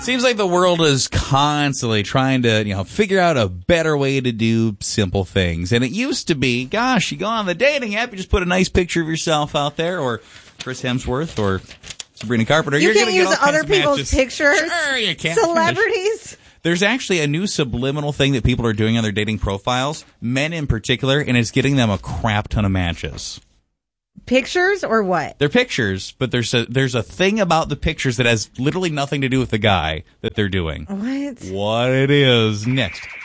Seems like the world is constantly trying to, figure out a better way to do simple things. And it used to be, gosh, you go on the dating app, you just put a nice picture of yourself out there, or Chris Hemsworth, or Sabrina Carpenter. You You're can't gonna get use all other kinds of people's matches. pictures. Sure, you can't. Celebrities. There's actually a new subliminal thing that people are doing on their dating profiles, men in particular, and it's getting them a crap ton of matches. Pictures or what? They're pictures, but there's a thing about the pictures that has literally nothing to do with the guy that they're doing. What? What it is. Next.